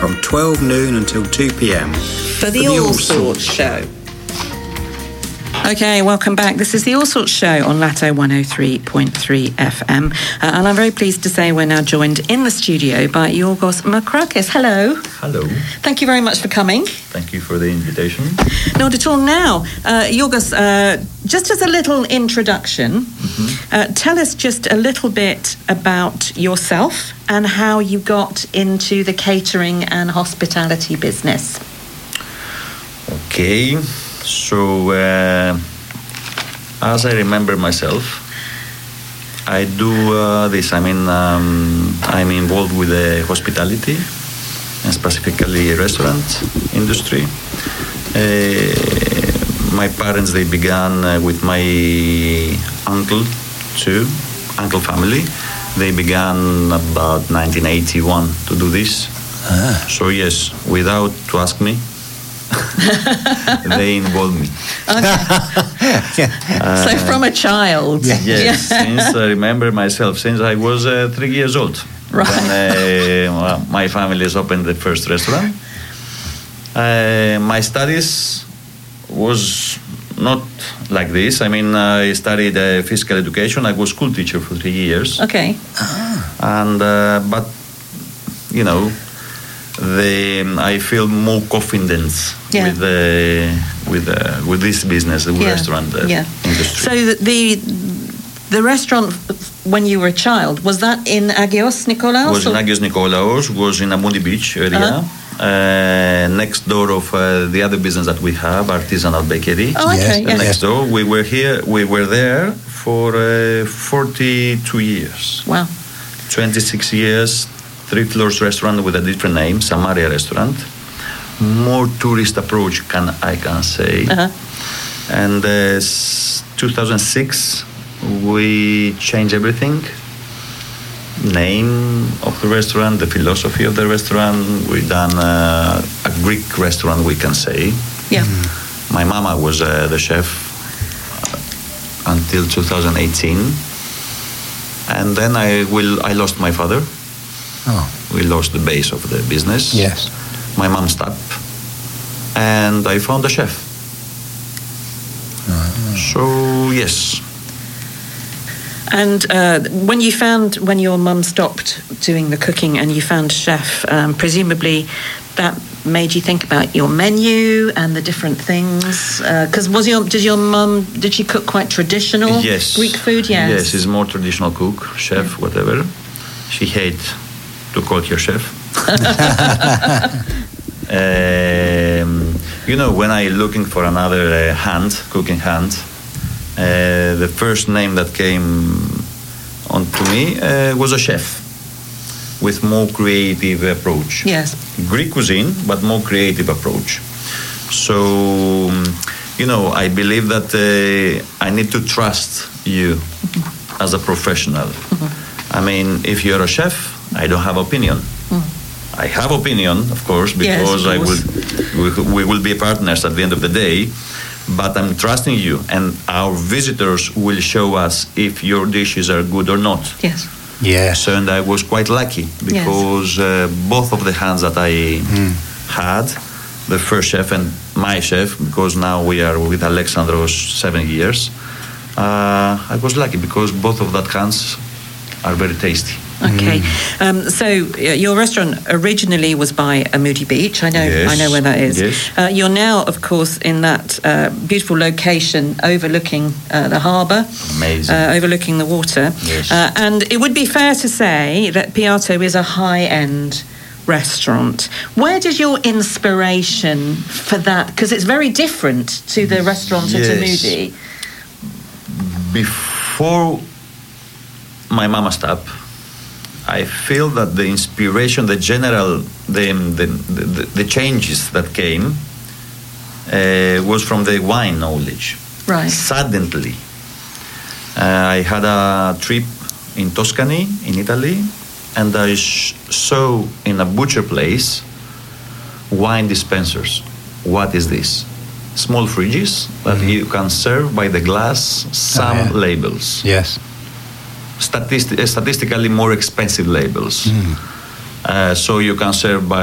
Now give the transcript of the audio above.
from 12 noon until 2 p.m. for the All Sorts Show. Okay, welcome back. This is the All Sorts Show on Lato 103.3 FM. And I'm very pleased to say we're now joined in the studio by Yorgos Makrakis. Hello. Hello. Thank you very much for coming. Thank you for the invitation. Not at all. Now, Yorgos, just as a little introduction, tell us just a little bit about yourself and how you got into the catering and hospitality business. Okay. So, as I remember myself, I do this. I mean, I'm involved with the hospitality, and specifically restaurant industry. My parents, they began with my uncle family. They began about 1981 to do this. So yes, without to ask me, they involved me. Okay. So from a child. Yes, since I remember myself, since I was 3 years old. Right. When my family has opened the first restaurant. My studies was not like this. I mean, I studied physical education. I was school teacher for 3 years. Okay. And but you know, I feel more confidence with this business, the restaurant industry. So the restaurant when you were a child, was that in Agios Nikolaos? Was in Agios Nikolaos, was in Amundi Beach area. Next door of the other business that we have, artisanal bakery. Oh, okay. Yes. Next door, we were there for 42 years. Wow. 26 years, 3 floors restaurant with a different name, Samaria restaurant. More tourist approach, I can say. And 2006, we changed everything. Name of the restaurant, the philosophy of the restaurant. We done a Greek restaurant, we can say. Yeah. My mama was the chef until 2018, and then I lost my father. Oh. We lost the base of the business. Yes. My mom stopped, and I found a chef. So yes. And when your mum stopped doing the cooking and you found a chef, presumably that made you think about your menu and the different things. Because did your mum she cook quite traditional Greek food? Yes. Yes, she's more traditional cook, chef, whatever. She hates to call her chef. You know, when I looking for another cooking hand, the first name that came onto me was a chef with more creative approach. Yes. Greek cuisine, but more creative approach. So, you know, I believe that I need to trust you as a professional. I mean, if you're a chef, I don't have opinion. I have opinion, of course, because we will be partners at the end of the day. But I'm trusting you, and our visitors will show us if your dishes are good or not. Yes. Yes. And I was quite lucky because both of the hands that I had, the first chef and my chef, because now we are with Alexandros 7 years, I was lucky because both of that hands are very tasty. Okay, so your restaurant originally was by Amundi Beach. I know where that is. Yes. You're now, of course, in that beautiful location overlooking the harbour. Amazing. Overlooking the water. Yes. And it would be fair to say that Piatto is a high-end restaurant. Where did your inspiration for that? Because it's very different to the restaurant at Amundi. Before my mama stopped, I feel that the inspiration, the changes that came was from the wine knowledge. Right. Suddenly, I had a trip in Tuscany, in Italy, and I saw in a butcher place wine dispensers. What is this? Small fridges that you can serve by the glass some labels. Yes. Statistically more expensive labels. So you can serve by